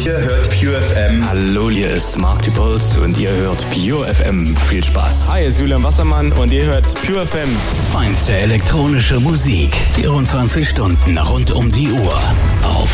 Ihr hört Pure FM. Hallo, hier ist Mark Dupols und ihr hört Pure FM. Viel Spaß. Hi, hier ist Julian Wassermann und ihr hört Pure FM. Feinste elektronische Musik. 24 Stunden rund um die Uhr. Auf